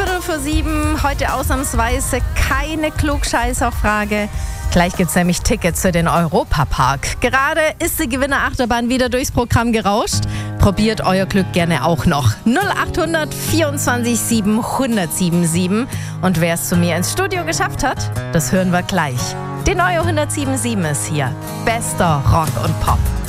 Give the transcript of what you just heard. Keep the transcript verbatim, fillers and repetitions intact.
Viertel vor sieben, heute ausnahmsweise keine Klugscheißerfrage. Gleich gibt's nämlich Tickets für den Europapark. Gerade ist die Gewinnerachterbahn wieder durchs Programm gerauscht. Probiert euer Glück gerne auch noch. null acht hundert vierundzwanzig sieben hundertsieben sieben. Und wer es zu mir ins Studio geschafft hat, das hören wir gleich. Die neue hundertsieben sieben ist hier. Bester Rock und Pop.